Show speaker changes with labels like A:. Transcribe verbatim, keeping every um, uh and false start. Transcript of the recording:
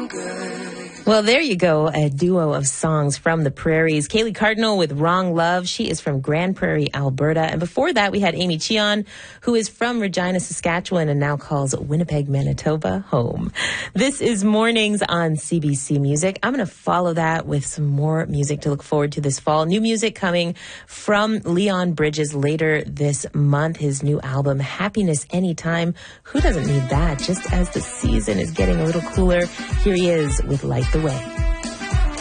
A: Well, there you go, a duo of songs from the Prairies. Kaylee Cardinal with Wrong Love. She is from Grand Prairie, Alberta. And before that, we had Amy Cheon, who is from Regina, Saskatchewan, and now calls Winnipeg, Manitoba home. This is Mornings on C B C Music. I'm going to follow that with some more music to look forward to this fall. New music coming from Leon Bridges later this month. His new album, Happiness Anytime. Who doesn't need that? Just as the season is getting a little cooler, here he is with Light the Way.